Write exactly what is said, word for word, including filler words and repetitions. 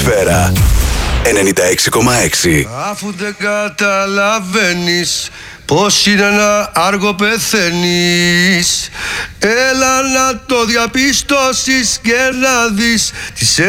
Σφαίρα ενενήντα έξι κόμμα έξι. Αφού δεν καταλαβαίνεις πως είναι ένα άργο πεθαίνεις, έλα να το διαπιστώσεις και να δεις τις